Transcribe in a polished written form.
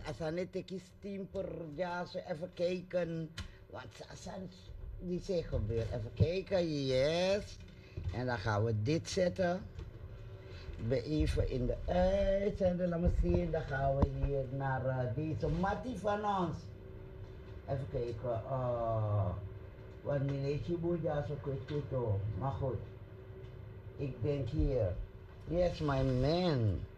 Asaneteki Stimper, ja, zo even kijken. Want Asan, die zegt gebeurt. Even kijken, yes. En dan gaan we dit zetten. Ik ben even in de uitzending, laat me zien. Dan gaan we hier naar deze Mattie van ons. Even kijken. Wat meneer Chibuja zo kwijt. Maar goed. Ik denk hier. Yes, my man.